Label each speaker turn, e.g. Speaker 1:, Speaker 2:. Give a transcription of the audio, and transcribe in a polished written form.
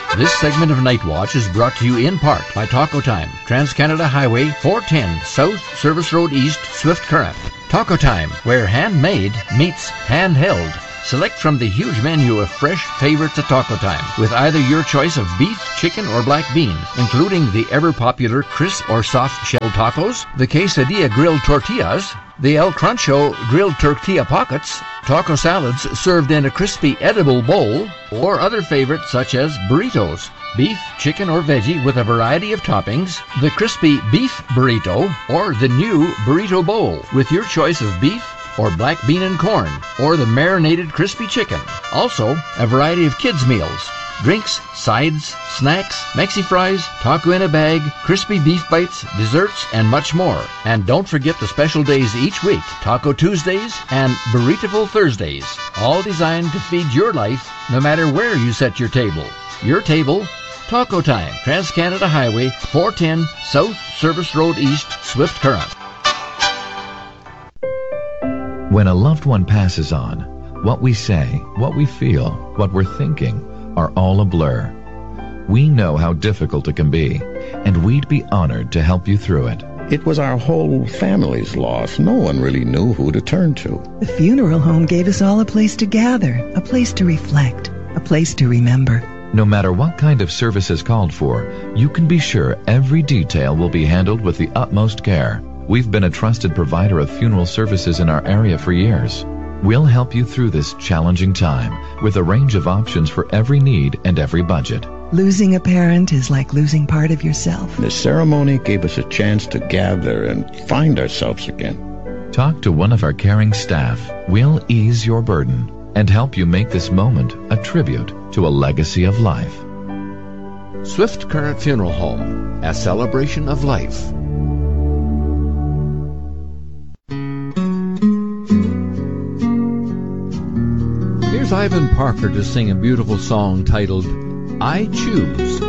Speaker 1: This segment of Night Watch is brought to you in part by Taco Time, Trans-Canada Highway 410 South, Service Road East, Swift Current. Taco Time, where handmade meets handheld. Select from the huge menu of fresh favorites at Taco Time, with either your choice of beef, chicken, or black bean, including the ever-popular crisp or soft shell tacos, the quesadilla grilled tortillas, the El Cruncho grilled tortilla pockets, taco salads served in a crispy edible bowl, or other favorites such as burritos, beef, chicken, or veggie with a variety of toppings, the crispy beef burrito, or the new burrito bowl, with your choice of beef, or black bean and corn, or the marinated crispy chicken. Also, a variety of kids' meals, drinks, sides, snacks, Mexi fries, taco in a bag, crispy beef bites, desserts, and much more. And don't forget the special days each week, Taco Tuesdays and Burritable Thursdays, all designed to feed your life no matter where you set your table. Your table, Taco Time, Trans-Canada Highway 410 South, Service Road East, Swift Current.
Speaker 2: When a loved one passes on, what we say, what we feel, what we're thinking are all a blur. We know how difficult it can be, and we'd be honored to help you through it.
Speaker 3: It was our whole family's loss. No one really knew who to turn to.
Speaker 4: The funeral home gave us all a place to gather, a place to reflect, a place to remember.
Speaker 2: No matter what kind of service is called for, you can be sure every detail will be handled with the utmost care. We've been a trusted provider of funeral services in our area for years. We'll help you through this challenging time with a range of options for every need and every budget.
Speaker 4: Losing a parent is like losing part of yourself.
Speaker 3: The ceremony gave us a chance to gather and find ourselves again.
Speaker 2: Talk to one of our caring staff. We'll ease your burden and help you make this moment a tribute to a legacy of life.
Speaker 1: Swift Current Funeral Home, a celebration of life. Here's Ivan Parker to sing a beautiful song titled, I Choose.